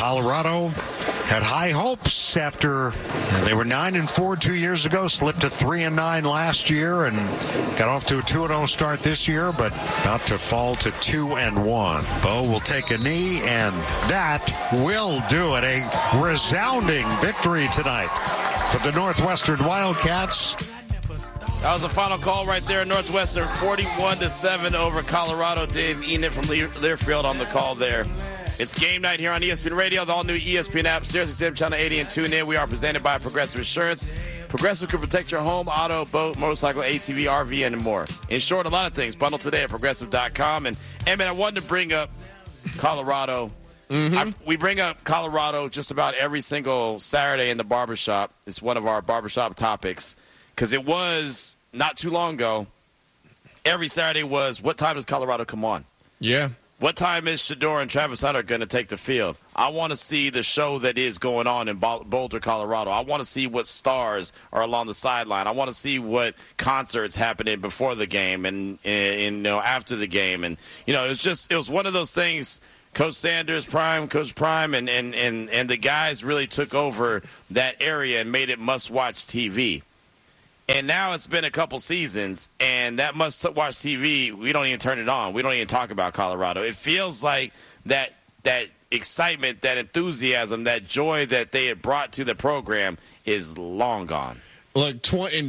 Colorado had high hopes after they were 9-4 2 years ago, slipped to 3-9 last year, and got off to a 2-0 start this year, but about to fall to 2-1. Bo will take a knee, and that will do it. A resounding victory tonight for the Northwestern Wildcats. That was the final call right there. Northwestern 41-7 over Colorado. Dave Enid from Learfield on the call there. It's game night here on ESPN Radio, the all-new ESPN app, SiriusXM Channel 80, and tune in. We are presented by Progressive Insurance. Progressive can protect your home, auto, boat, motorcycle, ATV, RV, and more. In short, a lot of things. Bundle today at Progressive.com. And, man, I wanted to bring up Colorado. We bring up Colorado just about every single Saturday in the barbershop. It's one of our barbershop topics. Because it was not too long ago, every Saturday was, what time does Colorado come on? Yeah. What time is Shedeur and Travis Hunter going to take the field? I want to see the show that is going on in Boulder, Colorado. I want to see what stars are along the sideline. I want to see what concerts happening before the game and after the game. And, it was one of those things. Coach Sanders, Coach Prime, and the guys really took over that area and made it must-watch TV. And now it's been a couple seasons, and that must-watch TV, we don't even turn it on. We don't even talk about Colorado. It feels like that excitement, that enthusiasm, that joy that they had brought to the program is long gone. Like in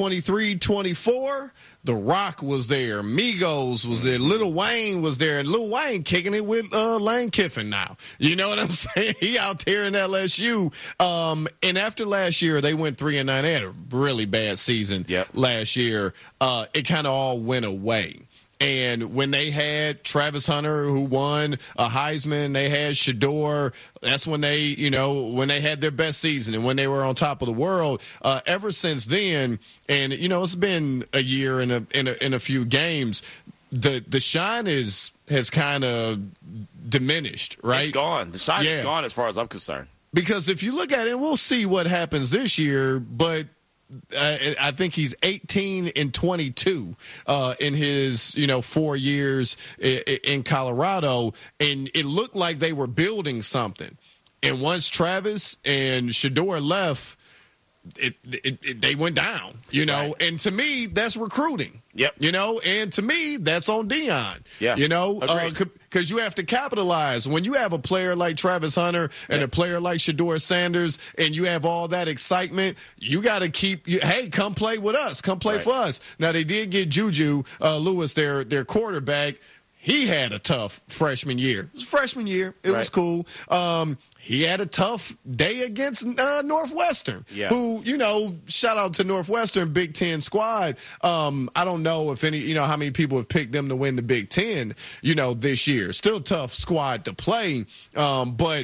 2023-24, The Rock was there. Migos was there. Lil Wayne was there. And Lil Wayne kicking it with Lane Kiffin now. You know what I'm saying? He out there in LSU. And after last year, they went 3-9. They had a really bad season last year. It kind of all went away. And when they had Travis Hunter, who won a Heisman, they had Shedeur. That's when they, when they had their best season and when they were on top of the world. Ever since then, and it's been a year and a few games. The shine has kind of diminished, right? It's gone. The shine is gone as far as I'm concerned. Because if you look at it, we'll see what happens this year, but. I think he's 18-22 in his 4 years in Colorado, and it looked like they were building something. And once Travis and Shedeur left, they went down. Right. And to me, that's recruiting. Yep. And to me, that's on Deion. Yeah. Because you have to capitalize. When you have a player like Travis Hunter and a player like Shedeur Sanders, and you have all that excitement, you got to hey, come play with us. Come play for us. Now, they did get Juju Lewis, their quarterback. He had a tough freshman year. It was freshman year. It was cool. He had a tough day against Northwestern, who, shout out to Northwestern, Big Ten squad. I don't know if how many people have picked them to win the Big Ten, this year. Still tough squad to play. But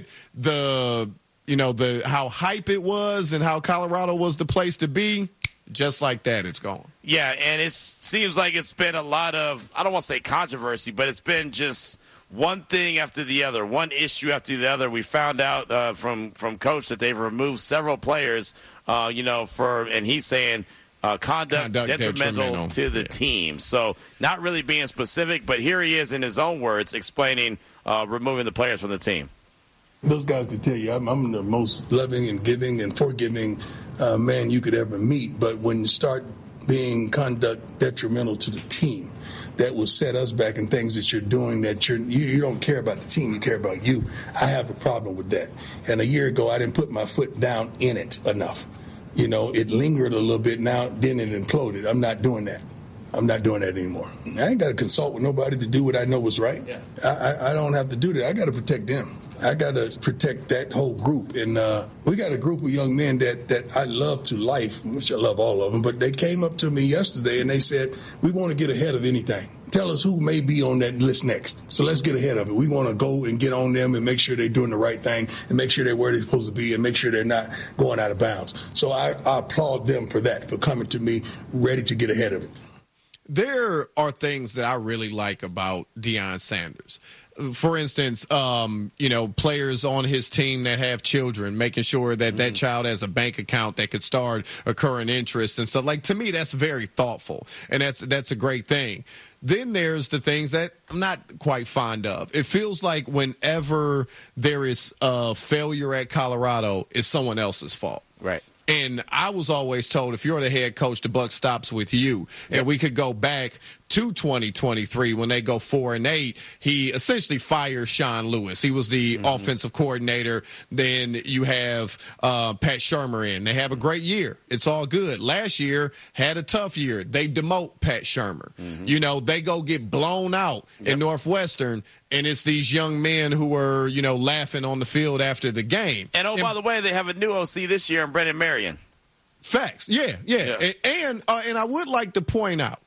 how hype it was and how Colorado was the place to be, just like that, it's gone. Yeah, and it seems like it's been a lot of, I don't want to say controversy, but it's been just one thing after the other, one issue after the other. We found out from Coach that they've removed several players, and he's saying conduct detrimental to the team. So not really being specific, but here he is in his own words explaining removing the players from the team. Those guys could tell you I'm the most loving and giving and forgiving man you could ever meet. But when you start being conduct detrimental to the team, that will set us back in things that you're doing that you don't care about the team, you care about you. I have a problem with that. And a year ago, I didn't put my foot down in it enough. It lingered a little bit. Now, then it imploded. I'm not doing that. I'm not doing that anymore. I ain't got to consult with nobody to do what I know was right. Yeah. I don't have to do that. I got to protect them. I got to protect that whole group. And we got a group of young men that I love to life, which I love all of them, but they came up to me yesterday and they said, we want to get ahead of anything. Tell us who may be on that list next. So let's get ahead of it. We want to go and get on them and make sure they're doing the right thing and make sure they're where they're supposed to be and make sure they're not going out of bounds. So I applaud them for that, for coming to me ready to get ahead of it. There are things that I really like about Deion Sanders. for instance, players on his team that have children, making sure that that child has a bank account that could start accruing interest and stuff. Like, to me, that's very thoughtful, and that's a great thing. Then there's the things that I'm not quite fond of. It feels like whenever there is a failure at Colorado, it's someone else's fault. Right. And I was always told, if you're the head coach, the buck stops with you. Yep. And we could go back to 2023 when they go 4-8. He essentially fires Sean Lewis. He was the offensive coordinator. Then you have Pat Shurmur in. They have a great year. It's all good. Last year had a tough year. They demote Pat Shurmur. They go get blown out in Northwestern. And it's these young men who were, laughing on the field after the game. And, by the way, they have a new OC this year in Brendan Marion. Facts. Yeah. And I would like to point out,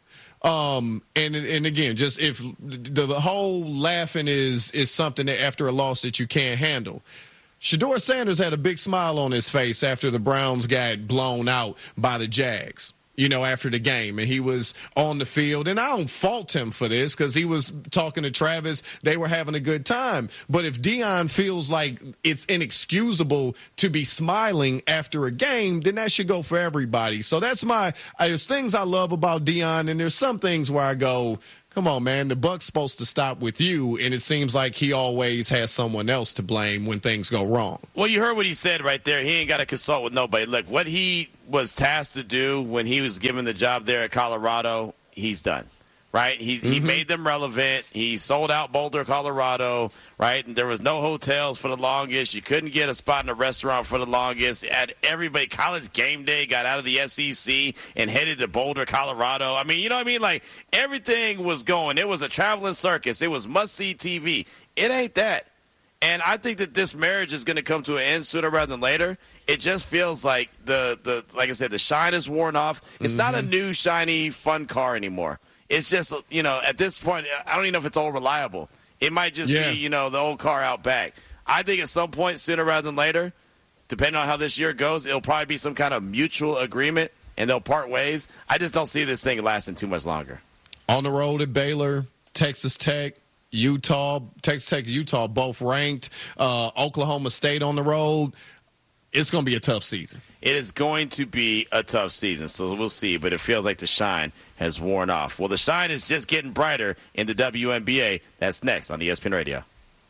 and again, just if the whole laughing is something that after a loss that you can't handle. Shedeur Sanders had a big smile on his face after the Browns got blown out by the Jags. After the game, and he was on the field. And I don't fault him for this because he was talking to Travis. They were having a good time. But if Deion feels like it's inexcusable to be smiling after a game, then that should go for everybody. So that's there's things I love about Deion, and there's some things where I go, come on, man, the buck's supposed to stop with you, and it seems like he always has someone else to blame when things go wrong. Well, you heard what he said right there. He ain't got to consult with nobody. Look, what he was tasked to do when he was given the job there at Colorado, he's done. Right? He made them relevant. He sold out Boulder, Colorado, right? And there was no hotels for the longest. You couldn't get a spot in a restaurant for the longest. Everybody, College Game Day got out of the SEC and headed to Boulder, Colorado. I mean, you know what I mean? Like, everything was going. It was a traveling circus. It was must-see TV. It ain't that. And I think that this marriage is going to come to an end sooner rather than later. It just feels like like I said, the shine is worn off. It's not a new, shiny, fun car anymore. It's just, at this point, I don't even know if it's all reliable. It might just be, the old car out back. I think at some point, sooner rather than later, depending on how this year goes, it'll probably be some kind of mutual agreement, and they'll part ways. I just don't see this thing lasting too much longer. On the road at Baylor, Texas Tech, Utah, Texas Tech and Utah both ranked. Oklahoma State on the road. It's going to be a tough season. It is going to be a tough season, so we'll see. But it feels like the shine has worn off. Well, the shine is just getting brighter in the WNBA. That's next on ESPN Radio.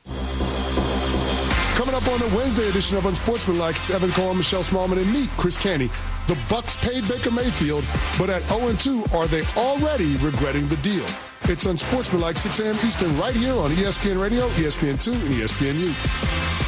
Coming up on the Wednesday edition of Unsportsmanlike, it's Evan Cohen, Michelle Smallman, and me, Chris Canty. The Bucks paid Baker Mayfield, but at 0-2, are they already regretting the deal? It's Unsportsmanlike, 6 a.m. Eastern, right here on ESPN Radio, ESPN2, and ESPNU.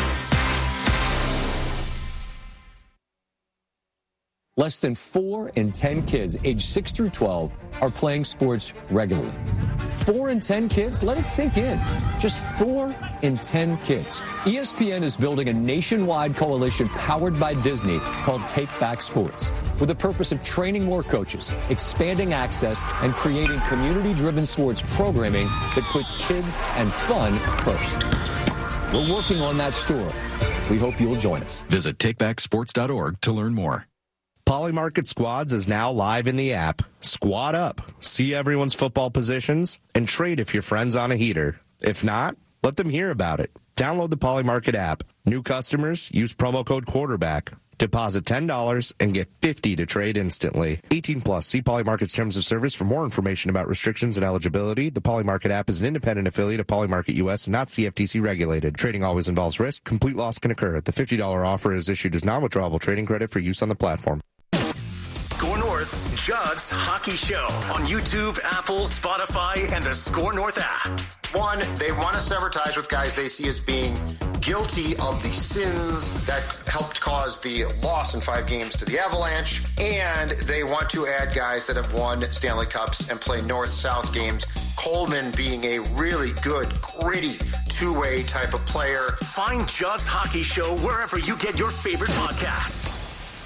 Less than 4 in 10 kids aged 6 through 12 are playing sports regularly. 4 in 10 kids? Let it sink in. Just 4 in 10 kids. ESPN is building a nationwide coalition powered by Disney called Take Back Sports, with the purpose of training more coaches, expanding access, and creating community-driven sports programming that puts kids and fun first. We're working on that story. We hope you'll join us. Visit takebacksports.org to learn more. Polymarket Squads is now live in the app. Squad up, see everyone's football positions, and trade if your friend's on a heater. If not, let them hear about it. Download the Polymarket app. New customers, use promo code quarterback. Deposit $10 and get $50 to trade instantly. 18 plus. See Polymarket's terms of service for more information about restrictions and eligibility. The Polymarket app is an independent affiliate of Polymarket US and not CFTC regulated. Trading always involves risk. Complete loss can occur. The $50 offer is issued as non-withdrawable trading credit for use on the platform. Score North's Judd's Hockey Show on YouTube, Apple, Spotify, and the Score North app. One, they want to sever ties with guys they see as being guilty of the sins that helped cause the loss in 5 games to the Avalanche, and they want to add guys that have won Stanley Cups and play North-South games. Coleman being a really good, gritty, two-way type of player. Find Judd's Hockey Show wherever you get your favorite podcasts.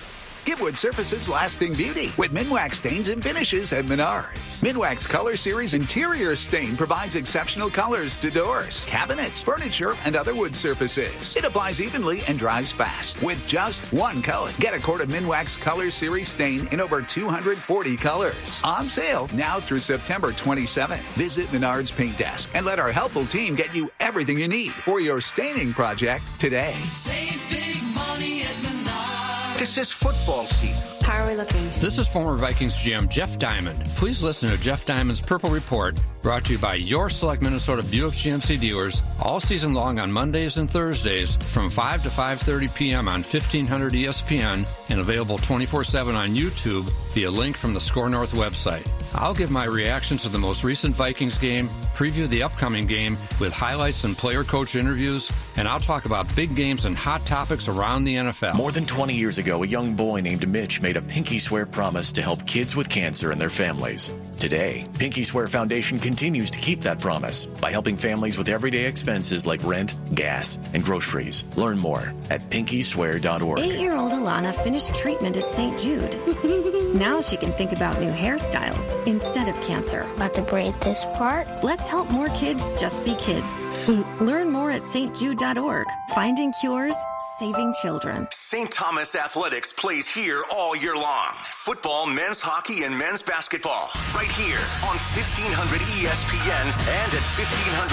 Give wood surfaces lasting beauty with Minwax stains and finishes at Menards. Minwax Color Series Interior Stain provides exceptional colors to doors, cabinets, furniture, and other wood surfaces. It applies evenly and dries fast with just one coat. Get a quart of Minwax Color Series Stain in over 240 colors. On sale now through September 27th. Visit Menards Paint Desk and let our helpful team get you everything you need for your staining project today. Save big money at Menards. This is football season. How are we looking? This is former Vikings GM Jeff Diamond. Please listen to Jeff Diamond's Purple Report, brought to you by your select Minnesota Buick GMC dealers all season long on Mondays and Thursdays from 5 to 5:30 p.m. on 1500 ESPN and available 24/7 on YouTube via link from the Score North website. I'll give my reactions to the most recent Vikings game, preview the upcoming game with highlights and player-coach interviews, and I'll talk about big games and hot topics around the NFL. More than 20 years ago, a young boy named Mitch made a pinky swear promise to help kids with cancer and their families. Today, Pinky Swear Foundation continues to keep that promise by helping families with everyday expenses like rent, gas, and groceries. Learn more at pinkyswear.org. 8-year-old Alana finished treatment at St. Jude. Now she can think about new hairstyles instead of cancer. About to braid this part? Let's help more kids just be kids. Learn more at stjude.org. Finding cures, saving children. St. Thomas Athletics plays here all year long. Football, men's hockey, and men's basketball. Right here on 1500 ESPN and at 1500